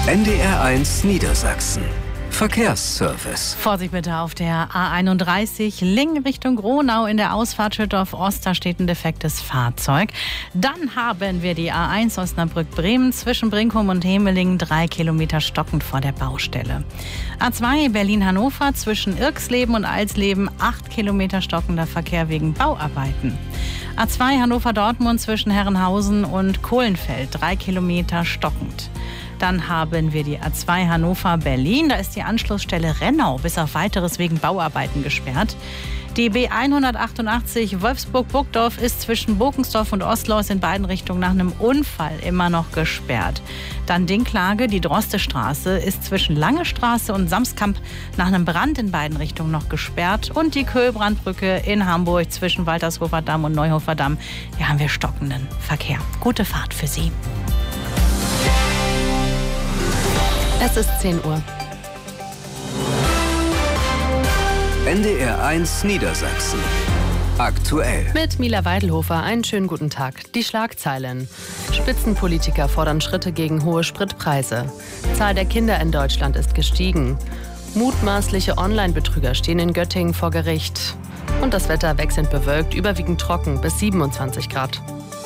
NDR1 Niedersachsen. Verkehrsservice. Vorsicht bitte auf der A31 Lingen Richtung Gronau in der Ausfahrt Schüttorf-Ost. Da steht ein defektes Fahrzeug. Dann haben wir die A1 Osnabrück-Bremen zwischen Brinkum und Hemelingen 3 Kilometer stockend vor der Baustelle. A2 Berlin-Hannover zwischen Irxleben und Alsleben 8 Kilometer stockender Verkehr wegen Bauarbeiten. A2 Hannover-Dortmund zwischen Herrenhausen und Kohlenfeld 3 Kilometer stockend. Dann haben wir die A2 Hannover-Berlin. Da ist die Anschlussstelle Rennau bis auf Weiteres wegen Bauarbeiten gesperrt. Die B188 Wolfsburg-Burgdorf ist zwischen Bokensdorf und Ostlois in beiden Richtungen nach einem Unfall immer noch gesperrt. Dann Dinklage, die Drostestraße ist zwischen Lange Straße und Samskamp nach einem Brand in beiden Richtungen noch gesperrt. Und die Köhlbrandbrücke in Hamburg zwischen Waltershofer Damm und Neuhofer Damm. Hier haben wir stockenden Verkehr. Gute Fahrt für Sie. Es ist 10 Uhr. NDR1 Niedersachsen. Aktuell. Mit Mila Weidelhofer einen schönen guten Tag. Die Schlagzeilen. Spitzenpolitiker fordern Schritte gegen hohe Spritpreise. Zahl der Kinder in Deutschland ist gestiegen. Mutmaßliche Online-Betrüger stehen in Göttingen vor Gericht. Und das Wetter wechselnd bewölkt, überwiegend trocken bis 27 Grad.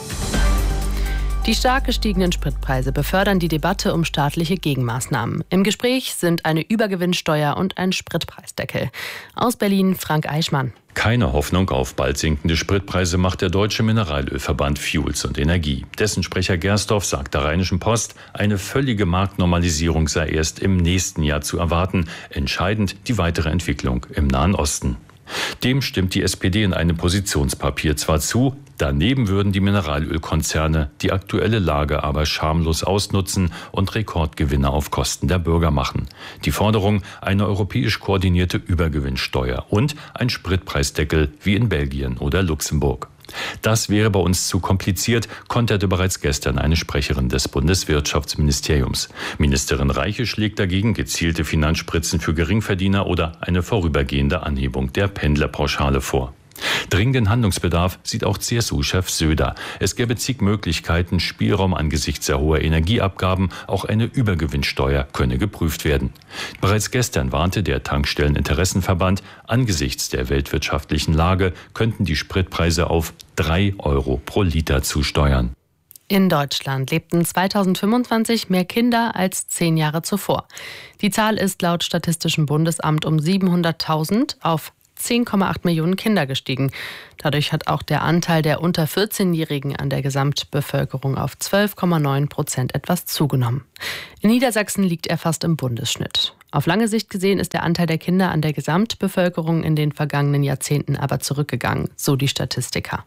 Die stark gestiegenen Spritpreise befördern die Debatte um staatliche Gegenmaßnahmen. Im Gespräch sind eine Übergewinnsteuer und ein Spritpreisdeckel. Aus Berlin Frank Eichmann. Keine Hoffnung auf bald sinkende Spritpreise macht der Deutsche Mineralölverband Fuels und Energie. Dessen Sprecher Gersdorf sagt der Rheinischen Post, eine völlige Marktnormalisierung sei erst im nächsten Jahr zu erwarten. Entscheidend die weitere Entwicklung im Nahen Osten. Dem stimmt die SPD in einem Positionspapier zwar zu, daneben würden die Mineralölkonzerne die aktuelle Lage aber schamlos ausnutzen und Rekordgewinne auf Kosten der Bürger machen. Die Forderung, eine europäisch koordinierte Übergewinnsteuer und ein Spritpreisdeckel wie in Belgien oder Luxemburg. Das wäre bei uns zu kompliziert, konterte bereits gestern eine Sprecherin des Bundeswirtschaftsministeriums. Ministerin Reiche schlägt dagegen gezielte Finanzspritzen für Geringverdiener oder eine vorübergehende Anhebung der Pendlerpauschale vor. Dringenden Handlungsbedarf sieht auch CSU-Chef Söder. Es gäbe zig Möglichkeiten, Spielraum angesichts sehr hoher Energieabgaben, auch eine Übergewinnsteuer könne geprüft werden. Bereits gestern warnte der Tankstelleninteressenverband, angesichts der weltwirtschaftlichen Lage könnten die Spritpreise auf 3 Euro pro Liter zusteuern. In Deutschland lebten 2025 mehr Kinder als 10 Jahre zuvor. Die Zahl ist laut Statistischem Bundesamt um 700.000 auf 10,8 Millionen Kinder gestiegen. Dadurch hat auch der Anteil der unter 14-Jährigen an der Gesamtbevölkerung auf 12,9% etwas zugenommen. In Niedersachsen liegt er fast im Bundesschnitt. Auf lange Sicht gesehen ist der Anteil der Kinder an der Gesamtbevölkerung in den vergangenen Jahrzehnten aber zurückgegangen, so die Statistiker.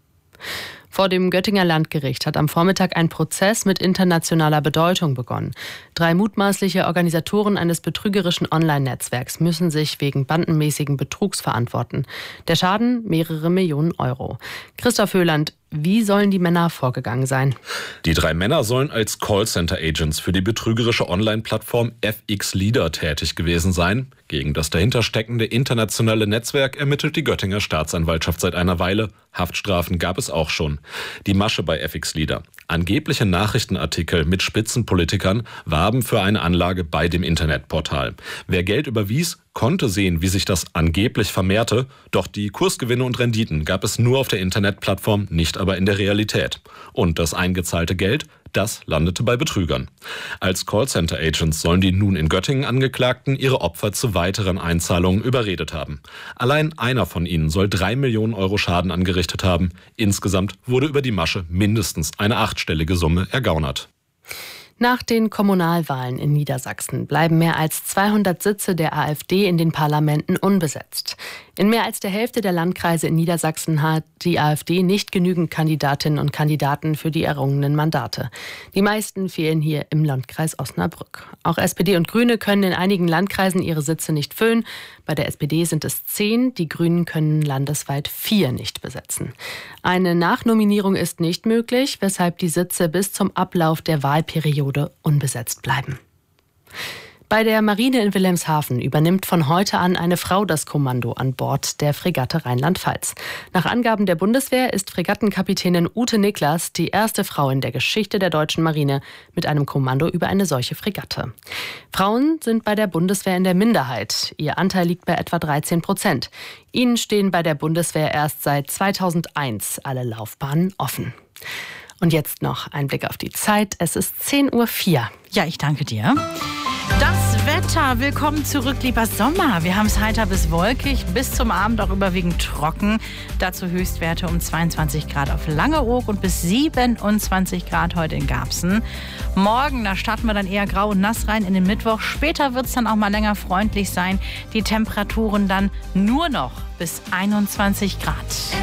Vor dem Göttinger Landgericht hat am Vormittag ein Prozess mit internationaler Bedeutung begonnen. 3 mutmaßliche Organisatoren eines betrügerischen Online-Netzwerks müssen sich wegen bandenmäßigen Betrugs verantworten. Der Schaden mehrere Millionen Euro. Christoph Höhland, wie sollen die Männer vorgegangen sein? Die 3 Männer sollen als Callcenter-Agents für die betrügerische Online-Plattform FX Leader tätig gewesen sein. Gegen das dahinter steckende internationale Netzwerk ermittelt die Göttinger Staatsanwaltschaft seit einer Weile. Haftstrafen gab es auch schon. Die Masche bei FX Leader. Angebliche Nachrichtenartikel mit Spitzenpolitikern warben für eine Anlage bei dem Internetportal. Wer Geld überwies, konnte sehen, wie sich das angeblich vermehrte. Doch die Kursgewinne und Renditen gab es nur auf der Internetplattform, nicht aber in der Realität. Und das eingezahlte Geld, das landete bei Betrügern. Als Callcenter-Agents sollen die nun in Göttingen Angeklagten ihre Opfer zu weiteren Einzahlungen überredet haben. Allein einer von ihnen soll 3 Millionen Euro Schaden angerichtet haben. Insgesamt wurde über die Masche mindestens eine 8-stellige Summe ergaunert. Nach den Kommunalwahlen in Niedersachsen bleiben mehr als 200 Sitze der AfD in den Parlamenten unbesetzt. In mehr als der Hälfte der Landkreise in Niedersachsen hat die AfD nicht genügend Kandidatinnen und Kandidaten für die errungenen Mandate. Die meisten fehlen hier im Landkreis Osnabrück. Auch SPD und Grüne können in einigen Landkreisen ihre Sitze nicht füllen. Bei der SPD sind es 10, die Grünen können landesweit 4 nicht besetzen. Eine Nachnominierung ist nicht möglich, weshalb die Sitze bis zum Ablauf der Wahlperiode unbesetzt bleiben. Bei der Marine in Wilhelmshaven übernimmt von heute an eine Frau das Kommando an Bord der Fregatte Rheinland-Pfalz. Nach Angaben der Bundeswehr ist Fregattenkapitänin Ute Niklas die erste Frau in der Geschichte der deutschen Marine mit einem Kommando über eine solche Fregatte. Frauen sind bei der Bundeswehr in der Minderheit. Ihr Anteil liegt bei etwa 13%. Ihnen stehen bei der Bundeswehr erst seit 2001 alle Laufbahnen offen. Und jetzt noch ein Blick auf die Zeit. Es ist 10:04 Uhr. Ja, ich danke dir. Das Wetter, willkommen zurück, lieber Sommer. Wir haben es heiter bis wolkig, bis zum Abend auch überwiegend trocken. Dazu Höchstwerte um 22 Grad auf Langeoog und bis 27 Grad heute in Garbsen. Morgen, da starten wir dann eher grau und nass rein in den Mittwoch. Später wird es dann auch mal länger freundlich sein. Die Temperaturen dann nur noch bis 21 Grad.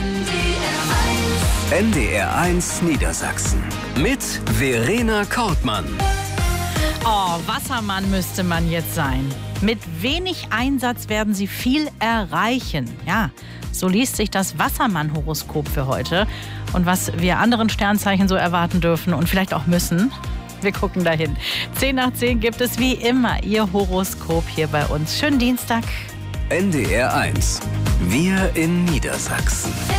NDR1 Niedersachsen mit Verena Kortmann. Oh, Wassermann müsste man jetzt sein. Mit wenig Einsatz werden Sie viel erreichen. Ja, so liest sich das Wassermann-Horoskop für heute. Und was wir anderen Sternzeichen so erwarten dürfen und vielleicht auch müssen, wir gucken dahin. 10:10 gibt es wie immer Ihr Horoskop hier bei uns. Schönen Dienstag. NDR1. Wir in Niedersachsen.